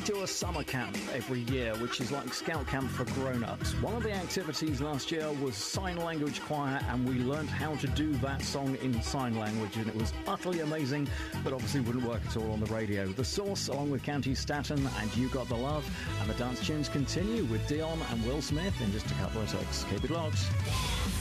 do a summer camp every year, which is like scout camp for grown-ups. One of the activities last year was sign language choir, and we learnt how to do that song in sign language, and it was utterly amazing, but obviously wouldn't work at all on the radio. The Source, along with County Staton and You Got the Love, and the dance tunes continue with Dion and Will Smith in just a couple of seconds. Keep it locked.